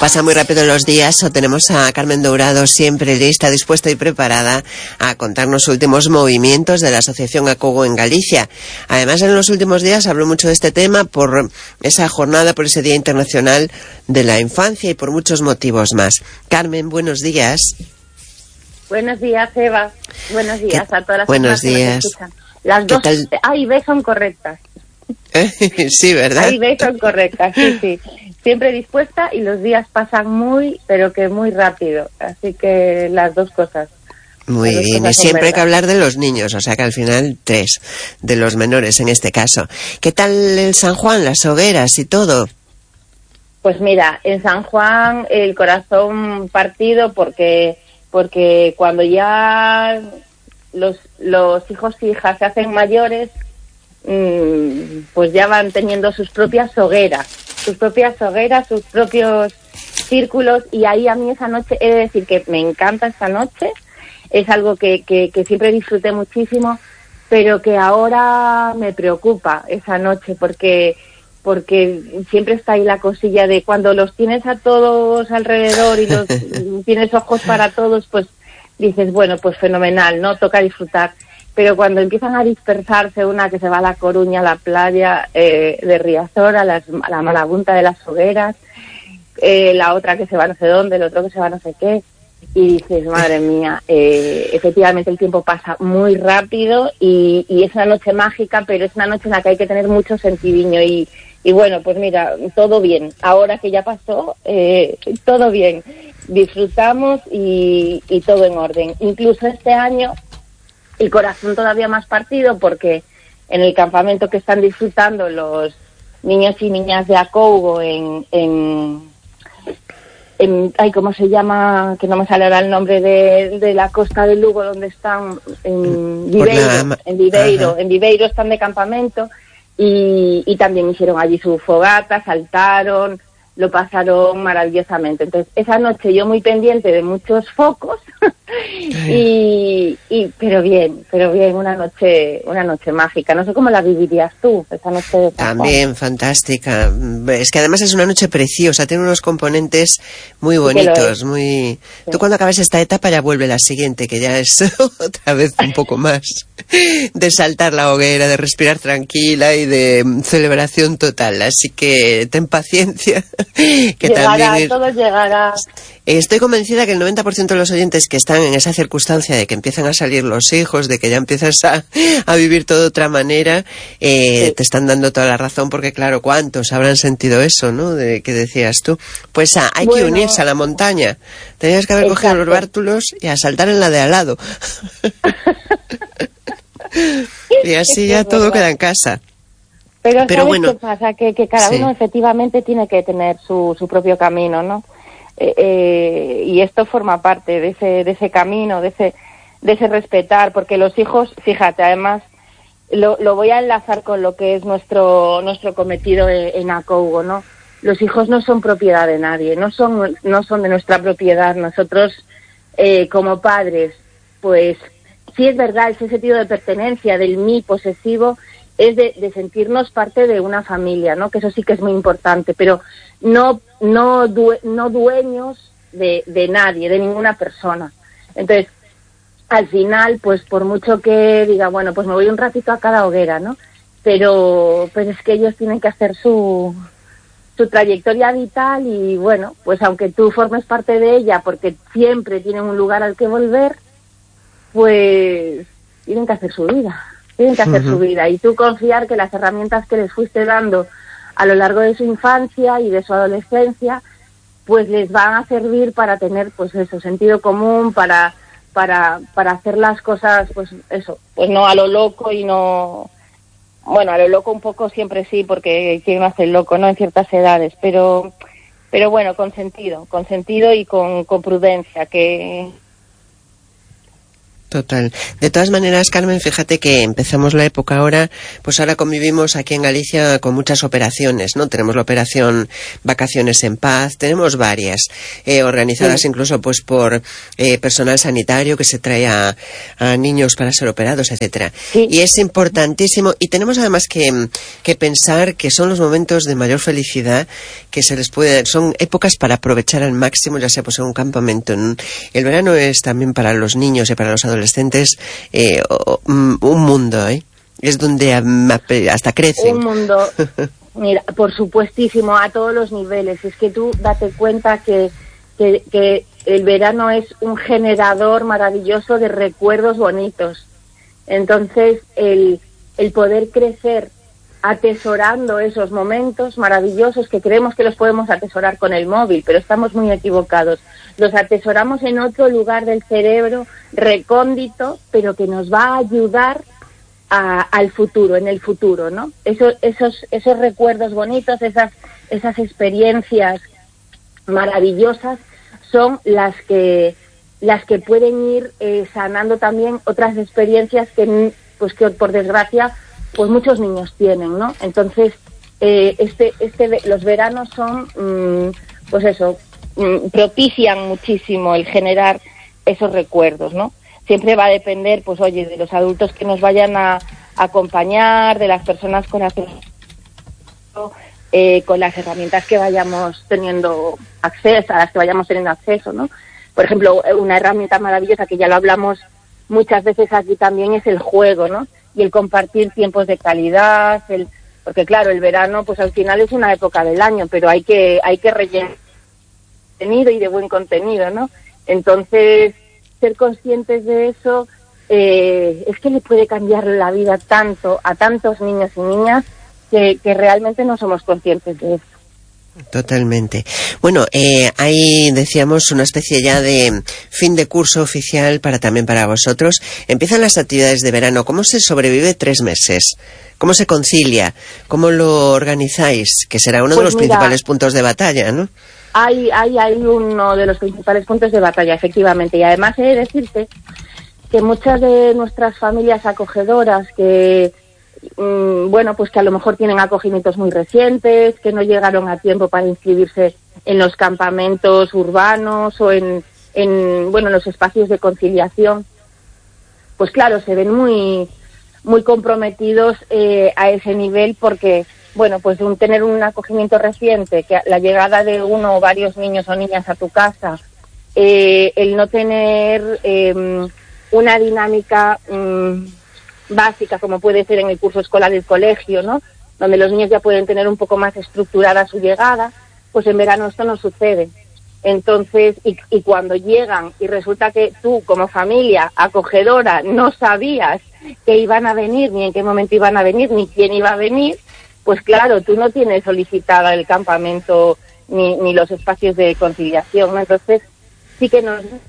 Pasan muy rápido los días. Tenemos a Carmen Dourado siempre lista, dispuesta y preparada a contarnos últimos movimientos de la Asociación Acougo en Galicia. Además, en los últimos días habló mucho de este tema por esa jornada, por ese Día Internacional de la Infancia y por muchos motivos más. Carmen, buenos días. Buenos días, Eva. Buenos días a todas las personas que nos escuchan. Las dos A y B son correctas. Sí, ¿verdad? A y B son correctas, sí. Siempre dispuesta y los días pasan pero que muy rápido. Así que las dos cosas. Muy bien, y siempre hay que hablar de los niños, o sea que al final 3, de los menores en este caso. ¿Qué tal el San Juan, las hogueras y todo? Pues mira, en San Juan el corazón partido porque cuando ya los hijos e hijas se hacen mayores, pues ya van teniendo sus propias hogueras, sus propios círculos, y ahí a mí esa noche, he de decir que me encanta esta noche, es algo que siempre disfruté muchísimo, pero que ahora me preocupa esa noche, porque siempre está ahí la cosilla de cuando los tienes a todos alrededor y los tienes ojos para todos, pues dices, bueno, pues fenomenal, ¿no? Toca disfrutar. Pero cuando empiezan a dispersarse, una que se va a La Coruña, a la playa de Riazor, a la marabunta de las hogueras, la otra que se va no sé dónde, el otro que se va no sé qué, y dices, madre mía, efectivamente el tiempo pasa muy rápido y es una noche mágica, pero es una noche en la que hay que tener mucho sentidiño y bueno, pues mira, todo bien. Ahora que ya pasó, todo bien. Disfrutamos y todo en orden. Incluso este año el corazón todavía más partido porque en el campamento que están disfrutando los niños y niñas de Acougo ay, ¿cómo se llama? Que no me sale ahora el nombre de la costa de Lugo, donde están en Viveiro están de campamento y también hicieron allí su fogata, saltaron, lo pasaron maravillosamente. Entonces, esa noche yo muy pendiente de muchos focos pero bien, una noche mágica. No sé cómo la vivirías tú, esa noche de San Juan. También fantástica. Es que además es una noche preciosa, tiene unos componentes muy bonitos, muy... Sí. Tú cuando acabas esta etapa ya vuelve la siguiente, que ya es otra vez un poco más de saltar la hoguera, de respirar tranquila y de celebración total. Así que ten paciencia. Que llegará, también todo llegará. Estoy convencida que el 90% de los oyentes que están en esa circunstancia de que empiezan a salir los hijos, de que ya empiezas a vivir todo de otra manera, sí. Te están dando toda la razón, porque claro, ¿cuántos habrán sentido eso, no? De que decías tú. Pues hay que unirse a la montaña. Tenías que haber cogido los bártulos y a saltar en la de al lado. Y así ya todo queda en casa. Pero ¿sabes bueno, qué pasa? Que cada uno efectivamente tiene que tener su propio camino, ¿no? Y esto forma parte de ese camino, de ese respetar, porque los hijos, fíjate, además lo voy a enlazar con lo que es nuestro cometido en Acougo, ¿no? Los hijos no son propiedad de nadie, no son de nuestra propiedad. Nosotros como padres, pues sí es verdad, ese sentido de pertenencia, del mí posesivo, es de sentirnos parte de una familia, ¿no? Que eso sí que es muy importante, pero no dueños de nadie, de ninguna persona. Entonces, al final, pues por mucho que diga, bueno, pues me voy un ratito a cada hoguera, ¿no? Pero es que ellos tienen que hacer su trayectoria vital y, bueno, pues aunque tú formes parte de ella, porque siempre tienen un lugar al que volver, pues tienen que hacer su vida. Tienen que hacer su vida y tú confiar que las herramientas que les fuiste dando a lo largo de su infancia y de su adolescencia, pues les van a servir para tener, pues eso, sentido común, para hacer las cosas, pues eso, pues no a lo loco y no... Bueno, a lo loco un poco siempre sí, porque quién no hace el loco, ¿no? En ciertas edades, pero bueno, con sentido y con prudencia, que... Total. De todas maneras, Carmen, fíjate que empezamos la época ahora, pues ahora convivimos aquí en Galicia con muchas operaciones, ¿no? Tenemos la operación Vacaciones en Paz, tenemos varias, organizadas Sí. incluso pues por personal sanitario que se trae a niños para ser operados, etcétera. Sí. Y es importantísimo, y tenemos además que pensar que son los momentos de mayor felicidad que se les puede, son épocas para aprovechar al máximo, ya sea pues en un campamento. El verano es también para los niños y para los adolescentes un mundo, es donde hasta crecen. Un mundo, mira, por supuestísimo, a todos los niveles. Es que tú date cuenta que el verano es un generador maravilloso de recuerdos bonitos. Entonces, el poder crecer atesorando esos momentos maravillosos que creemos que los podemos atesorar con el móvil, pero estamos muy equivocados. Los atesoramos en otro lugar del cerebro, recóndito, pero que nos va a ayudar al futuro, en el futuro, ¿no? Esos recuerdos bonitos, esas experiencias maravillosas son las que pueden ir sanando también otras experiencias que por desgracia pues muchos niños tienen, ¿no? Entonces los veranos son propician muchísimo el generar esos recuerdos, ¿no? Siempre va a depender, pues oye, de los adultos que nos vayan a acompañar, de las personas con las que con las herramientas que vayamos teniendo acceso, a las que vayamos teniendo acceso, ¿no? Por ejemplo, una herramienta maravillosa que ya lo hablamos muchas veces aquí también es el juego, ¿no? Y el compartir tiempos de calidad, porque claro, el verano pues al final es una época del año, pero hay que rellenar contenido y de buen contenido, ¿no? Entonces, ser conscientes de eso es que le puede cambiar la vida tanto a tantos niños y niñas que realmente no somos conscientes de eso. Totalmente. Bueno, hay, decíamos, una especie ya de fin de curso oficial también para vosotros. Empiezan las actividades de verano. ¿Cómo se sobrevive 3 meses? ¿Cómo se concilia? ¿Cómo lo organizáis? Que será uno de los principales puntos de batalla, ¿no? Hay uno de los principales puntos de batalla, efectivamente. Y además he de decirte que muchas de nuestras familias acogedoras que pues que a lo mejor tienen acogimientos muy recientes, que no llegaron a tiempo para inscribirse en los campamentos urbanos o en los espacios de conciliación, pues claro, se ven muy muy comprometidos a ese nivel porque, pues tener un acogimiento reciente, que la llegada de uno o varios niños o niñas a tu casa, el no tener una dinámica básica como puede ser en el curso escolar del colegio, ¿no? Donde los niños ya pueden tener un poco más estructurada su llegada, pues en verano esto no sucede. Entonces, y cuando llegan y resulta que tú como familia acogedora no sabías que iban a venir, ni en qué momento iban a venir, ni quién iba a venir, pues claro, tú no tienes solicitada el campamento ni los espacios de conciliación, ¿no? Entonces, sí que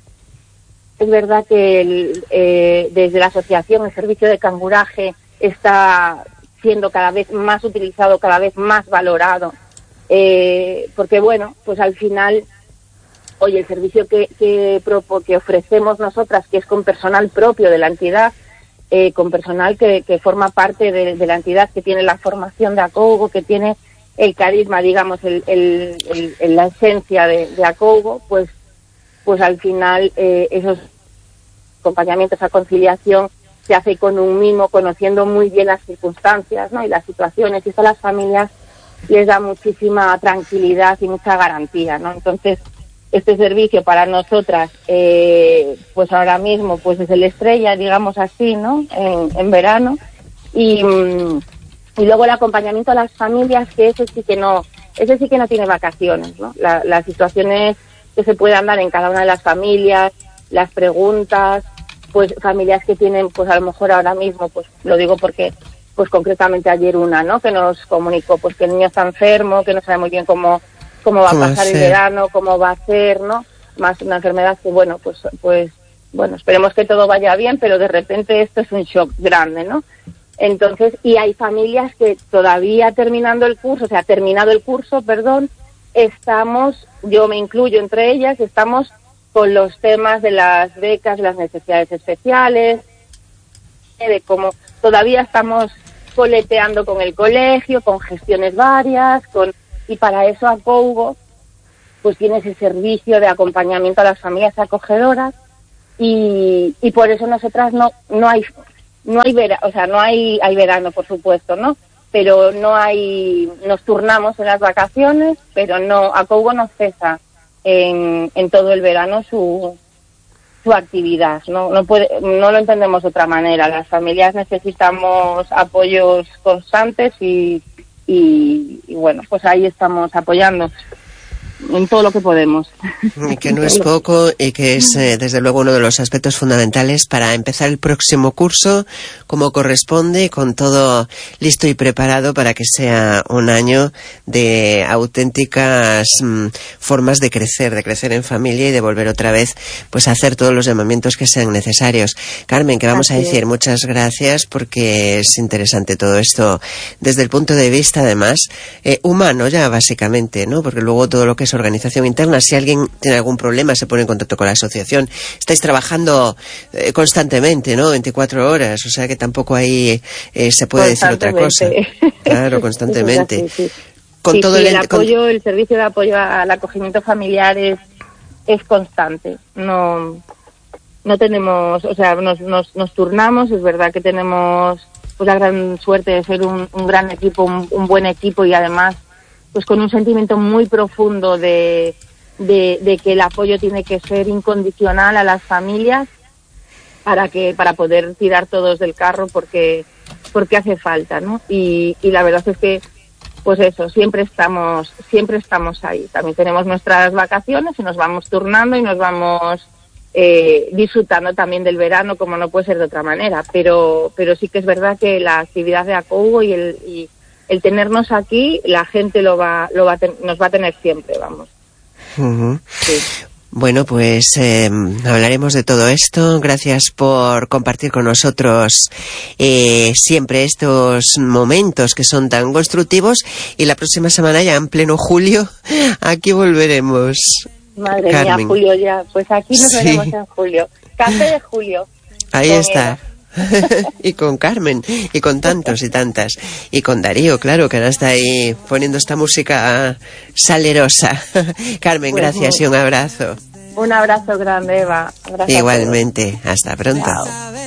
es verdad que desde la asociación el servicio de canguraje está siendo cada vez más utilizado, cada vez más valorado, porque pues al final, el servicio que ofrecemos nosotras, que es con personal propio de la entidad, con personal que forma parte de la entidad, que tiene la formación de Acougo, que tiene el carisma, digamos, la esencia de Acougo, pues al final esos acompañamientos a conciliación se hace con un mimo, conociendo muy bien las circunstancias, ¿no? Y las situaciones, y eso a las familias les da muchísima tranquilidad y mucha garantía, ¿no? Entonces, este servicio para nosotras, pues ahora mismo pues es el estrella, digamos así, ¿no? En verano. Y luego el acompañamiento a las familias, que ese sí que no tiene vacaciones, ¿no? Las situaciones que se puedan dar en cada una de las familias, las preguntas, pues familias que tienen, pues a lo mejor ahora mismo, pues lo digo porque, pues concretamente ayer una, ¿no? Que nos comunicó, pues que el niño está enfermo, que no sabe muy bien cómo va a pasar el verano, cómo va a ser, ¿no? Más una enfermedad que, pues esperemos que todo vaya bien, pero de repente esto es un shock grande, ¿no? Entonces, y hay familias que todavía terminado el curso, estamos, yo me incluyo entre ellas, estamos con los temas de las becas, las necesidades especiales, de cómo todavía estamos coleteando con el colegio, con gestiones varias, y para eso Acougo pues tiene ese servicio de acompañamiento a las familias acogedoras y por eso nosotras no hay verano, o sea, hay verano, por supuesto, ¿no? Pero nos turnamos en las vacaciones, pero no, Acougo no cesa en todo el verano su actividad, no lo entendemos de otra manera. Las familias necesitamos apoyos constantes y bueno, pues ahí estamos apoyando en todo lo que podemos. Y que no es poco y que es desde luego uno de los aspectos fundamentales para empezar el próximo curso como corresponde, con todo listo y preparado para que sea un año de auténticas formas de crecer en familia y de volver otra vez pues a hacer todos los llamamientos que sean necesarios. Carmen, que vamos a decir muchas gracias porque es interesante todo esto desde el punto de vista además humano ya básicamente, ¿no? Porque luego todo lo que es organización interna, si alguien tiene algún problema se pone en contacto con la asociación. Estáis trabajando constantemente, ¿no? 24 horas, o sea que tampoco ahí se puede decir otra cosa. Claro, constantemente. Así, sí. Con todo el apoyo, el servicio de apoyo al acogimiento familiar es constante. No tenemos, o sea, nos turnamos, es verdad que tenemos pues la gran suerte de ser un gran equipo, un buen equipo y además pues con un sentimiento muy profundo de que el apoyo tiene que ser incondicional a las familias para poder tirar todos del carro porque hace falta, ¿no? Y la verdad es que pues eso, siempre estamos ahí. También tenemos nuestras vacaciones y nos vamos turnando y nos vamos disfrutando también del verano, como no puede ser de otra manera, pero sí que es verdad que la actividad de Acougo y el tenernos aquí, la gente nos va a tener siempre, vamos. Uh-huh. Sí. Bueno, pues hablaremos de todo esto. Gracias por compartir con nosotros siempre estos momentos que son tan constructivos y la próxima semana ya en pleno julio aquí volveremos. Madre Carmen. mía, julio ya. Pues aquí nos veremos en julio. Café de julio. Ahí está. Y con Carmen, y con tantos y tantas, y con Darío, claro, que ahora está ahí poniendo esta música salerosa. Carmen, pues gracias y un abrazo. Un abrazo grande, Eva. Abrazo. Igualmente, hasta pronto. Chao.